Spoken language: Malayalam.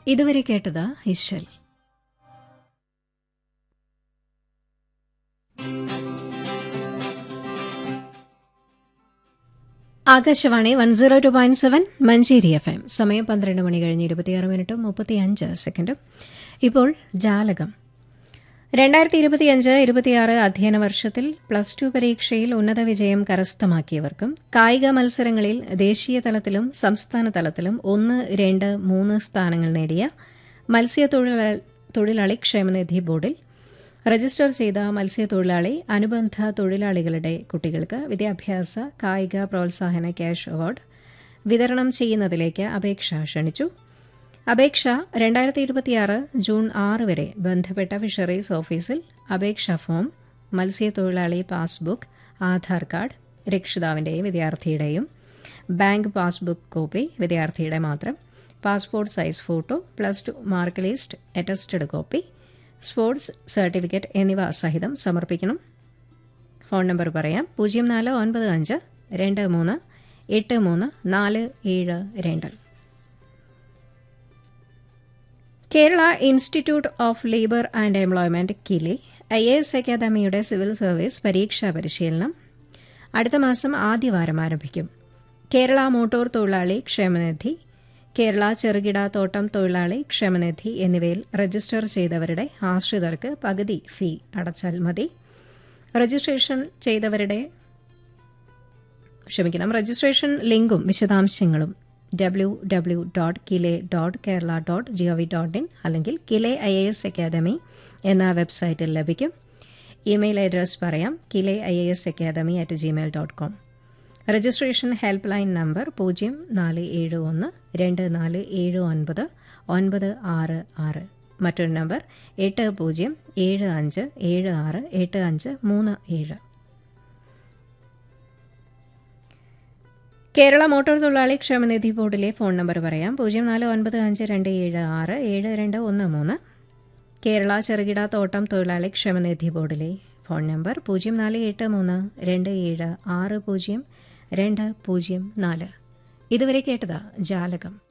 ഇതുവരെ കേട്ടത് ഇശൽ. ആകാശവാണി 102.7 മഞ്ചേരി FM. സമയം 12 മണി കഴിഞ്ഞ് 26 മിനിറ്റും 35 സെക്കൻഡും. ഇപ്പോൾ ജാലകം. 2025-26 അധ്യയന വർഷത്തിൽ +2 പരീക്ഷയിൽ ഉന്നത വിജയം കരസ്ഥമാക്കിയവർക്കും കായിക മത്സരങ്ങളിൽ ദേശീയ തലത്തിലും സംസ്ഥാന തലത്തിലും 1, 2, 3 സ്ഥാനങ്ങൾ നേടിയ മത്സ്യത്തൊഴിലാളി ക്ഷേമനിധി ബോർഡിൽ രജിസ്റ്റർ ചെയ്ത മത്സ്യത്തൊഴിലാളി അനുബന്ധ തൊഴിലാളികളുടെ കുട്ടികൾക്ക് വിദ്യാഭ്യാസ കായിക പ്രോത്സാഹന ക്യാഷ് അവാർഡ് വിതരണം ചെയ്യുന്നതിലേക്ക് അപേക്ഷ ക്ഷണിച്ചു. അപേക്ഷ 2026 ജൂൺ 6 വരെ ബന്ധപ്പെട്ട ഫിഷറീസ് ഓഫീസിൽ അപേക്ഷാ ഫോം, മത്സ്യത്തൊഴിലാളി passbook, Aadhaar card രക്ഷിതാവിന്റെയും വിദ്യാർത്ഥിയുടെയും, bank passbook copy വിദ്യാർത്ഥിയുടെ മാത്രം, passport size photo, +2 mark list attested copy, sports certificate എന്നിവ സഹിതം സമർപ്പിക്കണം. ഫോൺ നമ്പർ പറയാം: 0495 23 83 472. Kerala institute of labour and employment കിലെ IAS അക്കാദമിയുടെ സിവിൽ സർവീസ് പരീക്ഷാ പരിശീലനം അടുത്ത മാസം ആദ്യവാരം ആരംഭിക്കും. കേരള മോട്ടോർ തൊഴിലാളി ക്ഷേമനിധി, കേരള ചെറുകിട തോട്ടം തൊഴിലാളി ക്ഷേമനിധി എന്നിവയിൽ രജിസ്റ്റർ ചെയ്തവരുടെ ആശ്രിതർക്ക് പകുതി ഫീ അടച്ചാൽ മതി. രജിസ്ട്രേഷൻ ലിങ്കും വിശദാംശങ്ങളും www.kile.kerala.gov.in അല്ലെങ്കിൽ കിലെ IAS അക്കാദമി എന്ന വെബ്സൈറ്റിൽ ലഭിക്കും. ഇമെയിൽ അഡ്രസ് പറയാം: kileiasacademy@gmail.com. Registration help line number 0471 2479 966. മറ്റൊരു നമ്പർ 8075768537. കേരള മോട്ടോർ തൊഴിലാളി ക്ഷേമനിധി ബോർഡിലെ ഫോൺ നമ്പർ പറയാം: 0495267213. കേരള ചെറുകിട തോട്ടം തൊഴിലാളി ക്ഷേമനിധി ബോർഡിലെ ഫോൺ നമ്പർ 04832760 204. ഇതുവരെ കേട്ടത് ജാലകം.